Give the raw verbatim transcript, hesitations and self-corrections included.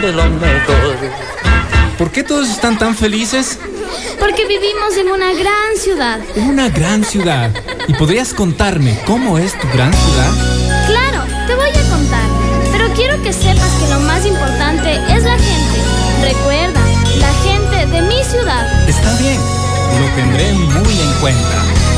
de lo mejor. ¿Por qué todos están tan felices? Porque vivimos en una gran ciudad. Una gran ciudad. ¿Y podrías contarme cómo es tu gran ciudad? Claro, te voy a contar. Pero quiero que sepas que lo más importante es la gente. Recuerda, la gente de mi ciudad. Está bien, lo tendré muy en cuenta.